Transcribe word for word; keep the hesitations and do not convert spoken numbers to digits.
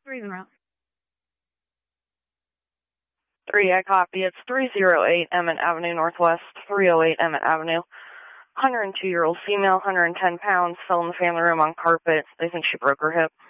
Three in route. Three, I copy. It's three oh eight Emmett Avenue Northwest, three oh eight Emmett Avenue. one hundred two-year-old female, one hundred ten pounds, fell in the family room on carpet. They think she broke her hip.